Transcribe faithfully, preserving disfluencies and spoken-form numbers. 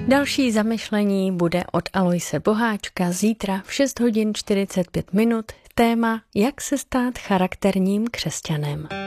Další zamyšlení bude od Aloise Boháčka zítra v šest hodin čtyřicet pět minut. Téma: jak se stát charakterním křesťanem.